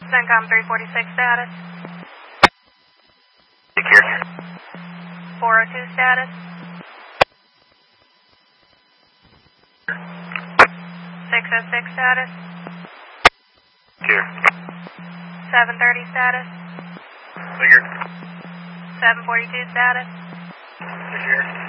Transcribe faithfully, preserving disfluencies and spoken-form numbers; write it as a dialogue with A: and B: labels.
A: CENTCOM three forty-six status.
B: Secure.
A: four oh two status. six oh six status.
B: Secure.
A: seven thirty status.
B: Secure.
A: seven forty-two status.
B: Secure.